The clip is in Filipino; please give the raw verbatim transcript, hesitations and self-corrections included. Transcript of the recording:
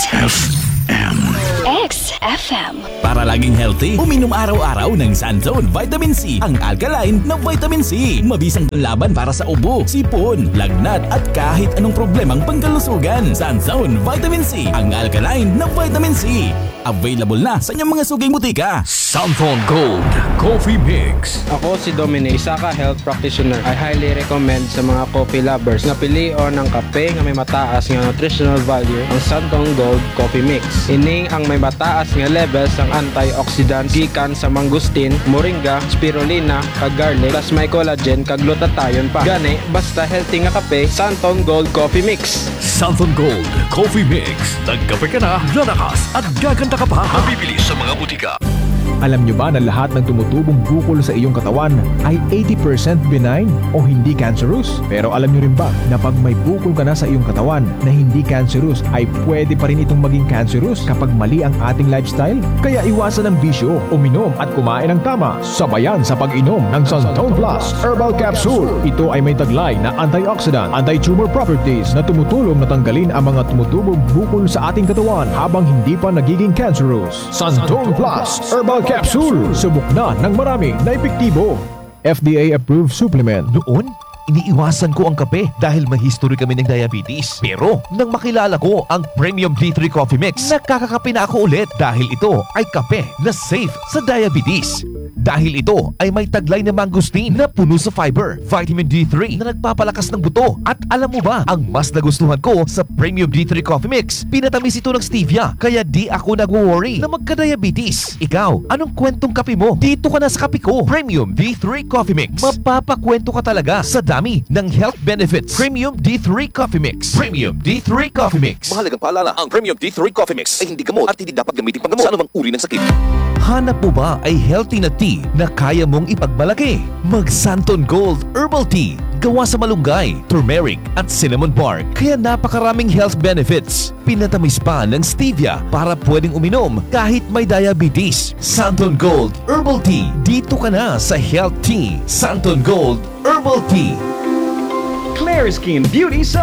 X F M. X F M. Para laging healthy, uminom araw-araw ng Sunzone Vitamin C, ang alkaline na vitamin C. Mabisang laban para sa ubo, sipon, lagnat at kahit anong problemang pangkalusugan. Sunzone Vitamin C, ang alkaline na vitamin C. Available na sa inyong mga suging butika. Sunzone Gold Coffee Mix. Ako si Dominic, isa ka health practitioner. I highly recommend sa mga coffee lovers na pilion ng kape nga may mataas nga nutritional value ang Sunzone Gold Coffee Mix. Ining ang may mataas nga levels ang antioxidants gikan sa mangustin, moringa, spirulina, kag garlic, plus may collagen kag glutathione pa. Gani basta healthy nga kape, Sunzone Gold Coffee Mix. Sunzone Gold Coffee Mix. Nagkape ka na, lalakas at gaganda ka pa. Mabibili sa mga butika. Alam nyo ba na lahat ng tumutubong bukol sa iyong katawan ay eighty percent benign o hindi cancerous? Pero alam nyo rin ba na pag may bukol ka na sa iyong katawan na hindi cancerous ay pwede pa rin itong maging cancerous kapag mali ang ating lifestyle? Kaya iwasan ang bisyo, uminom at kumain ng tama. Sabayan sa pag-inom ng Sunzone Plus Herbal Capsule. Ito ay may taglay na antioxidant, anti-tumor properties na tumutulong na tanggalin ang mga tumutubong bukol sa ating katawan habang hindi pa nagiging cancerous. Sunzone Plus Herbal Capsule. Subok na ng marami na epektibo. F D A-approved supplement. Noon, iniiwasan ko ang kape dahil may history kami ng diabetes. Pero nang makilala ko ang Premium D three Coffee Mix, nakakakape na ako ulit dahil ito ay kape na safe sa diabetes. Dahil ito ay may taglay na mangustin na puno sa fiber, vitamin D three na nagpapalakas ng buto. At alam mo ba, ang mas nagustuhan ko sa Premium D three Coffee Mix, pinatamis ito ng stevia, kaya di ako nag-worry na magka-diabetes. Ikaw, anong kwentong kape mo? Dito ka na sa kape ko. Premium D three Coffee Mix. Mapapakwento ka talaga sa dami ng health benefits. Premium D three Coffee Mix. Premium D three Coffee Mix. Mahalagang paalala, ang Premium D three Coffee Mix ay hindi gamot at hindi dapat gamitin panggamot sa anumang uri ng sakit. Hanap mo ba ay healthy na tea na kaya mong ipagmalaki? Mag Sunzone Gold Herbal Tea. Gawa sa malunggay, turmeric at cinnamon bark. Kaya napakaraming health benefits. Pinatamis pa ng stevia para pwedeng uminom kahit may diabetes. Sunzone Gold Herbal Tea. Dito ka na sa Health Tea. Sunzone Gold Herbal Tea. Claire Skin Beauty Sun.